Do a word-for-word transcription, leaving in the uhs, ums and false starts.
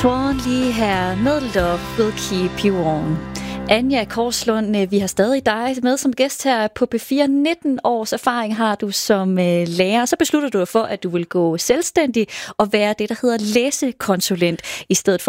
Swan lige her med Love Will Keep You Warm. Anja Korslund, vi har stadig dig med som gæst her på P fire. nitten års erfaring har du som lærer. Så beslutter du dig for, at du vil gå selvstændig og være det, der hedder læsekonsulent, i stedet for